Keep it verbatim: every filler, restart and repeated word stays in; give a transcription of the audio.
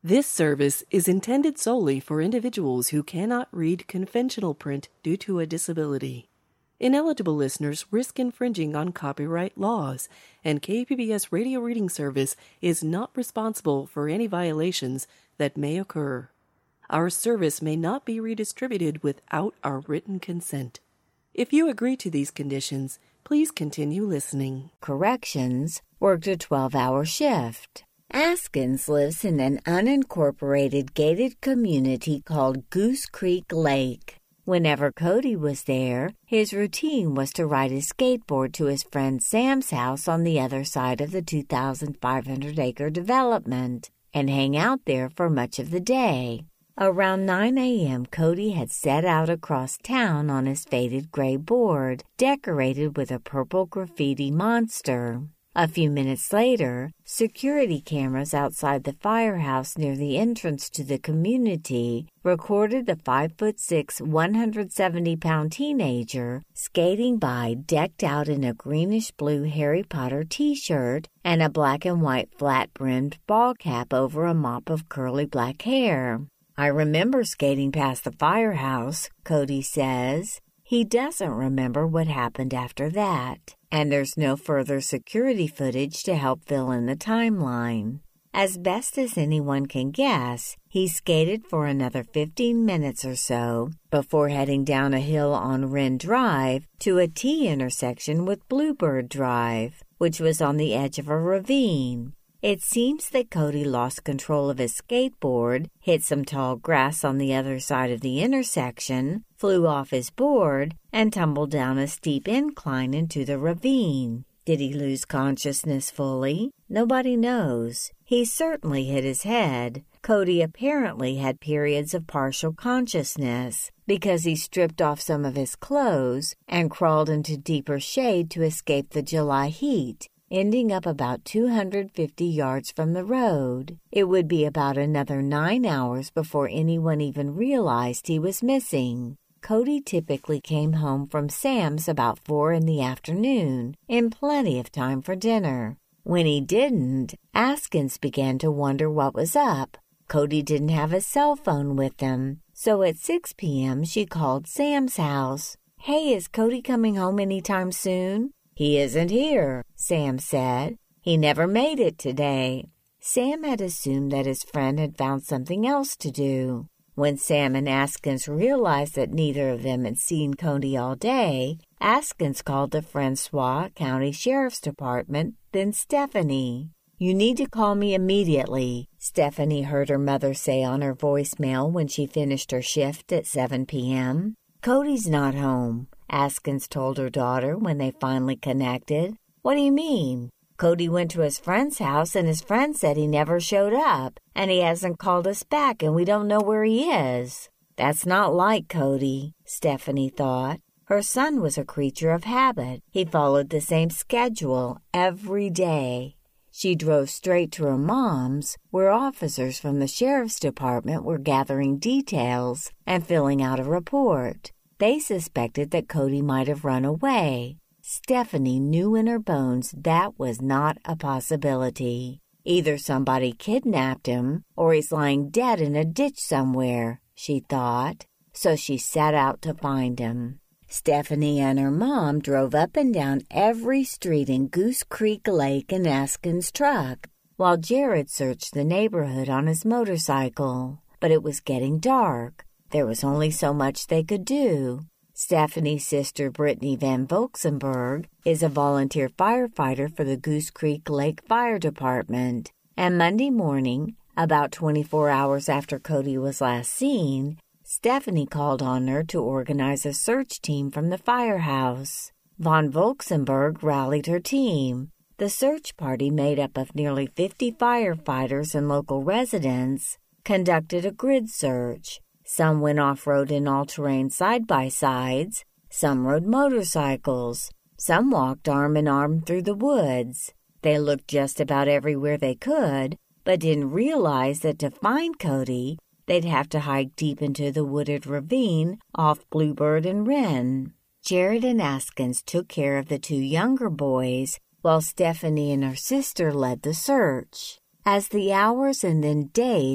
This service is intended solely for individuals who cannot read conventional print due to a disability. Ineligible listeners risk infringing on copyright laws, and K P B S Radio Reading Service is not responsible for any violations that may occur. Our service may not be redistributed without our written consent. If you agree to these conditions, please continue listening. Corrections worked a twelve-hour shift. Askins lives in an unincorporated gated community called Goose Creek Lake. Whenever Cody was there, his routine was to ride his skateboard to his friend Sam's house on the other side of the two thousand five hundred acre development and hang out there for much of the day. Around nine a.m., Cody had set out across town on his faded gray board, decorated with a purple graffiti monster. A few minutes later, security cameras outside the firehouse near the entrance to the community recorded the five foot six, one hundred seventy pound teenager skating by decked out in a greenish-blue Harry Potter t-shirt and a black and white flat-brimmed ball cap over a mop of curly black hair. I remember skating past the firehouse, Cody says. He doesn't remember what happened after that, and there's no further security footage to help fill in the timeline. As best as anyone can guess, he skated for another fifteen minutes or so before heading down a hill on Wren Drive to a T intersection with Bluebird Drive, which was on the edge of a ravine. It seems that Cody lost control of his skateboard, hit some tall grass on the other side of the intersection, flew off his board, and tumbled down a steep incline into the ravine. Did he lose consciousness fully? Nobody knows. He certainly hit his head. Cody apparently had periods of partial consciousness because he stripped off some of his clothes and crawled into deeper shade to escape the July heat, ending up about two hundred fifty yards from the road. It would be about another nine hours before anyone even realized he was missing. Cody typically came home from Sam's about four in the afternoon, in plenty of time for dinner. When he didn't, Askins began to wonder what was up. Cody didn't have a cell phone with him, so at six p.m. she called Sam's house. "Hey, is Cody coming home anytime soon?" "He isn't here," Sam said. "He never made it today." Sam had assumed that his friend had found something else to do. When Sam and Askins realized that neither of them had seen Cody all day, Askins called the Francois County Sheriff's Department, then Stephanie. "You need to call me immediately," Stephanie heard her mother say on her voicemail when she finished her shift at seven p.m. "Cody's not home," Askins told her daughter when they finally connected. "What do you mean?" "Cody went to his friend's house and his friend said he never showed up, and he hasn't called us back and we don't know where he is." That's not like Cody, Stephanie thought. Her son was a creature of habit. He followed the same schedule every day. She drove straight to her mom's, where officers from the sheriff's department were gathering details and filling out a report. They suspected that Cody might have run away. Stephanie knew in her bones that was not a possibility. Either somebody kidnapped him or he's lying dead in a ditch somewhere, she thought. So she set out to find him. Stephanie and her mom drove up and down every street in Goose Creek Lake in Askins' truck, while Jared searched the neighborhood on his motorcycle. But it was getting dark. There was only so much they could do. Stephanie's sister, Brittany Van Volksenberg, is a volunteer firefighter for the Goose Creek Lake Fire Department. And Monday morning, about twenty-four hours after Cody was last seen, Stephanie called on her to organize a search team from the firehouse. Von Volksenberg rallied her team. The search party, made up of nearly fifty firefighters and local residents, conducted a grid search. Some went off-road in all-terrain side-by-sides. Some rode motorcycles. Some walked arm-in-arm through the woods. They looked just about everywhere they could, but didn't realize that to find Cody, they'd have to hike deep into the wooded ravine off Bluebird and Wren. Jared and Askins took care of the two younger boys, while Stephanie and her sister led the search. As the hours and then days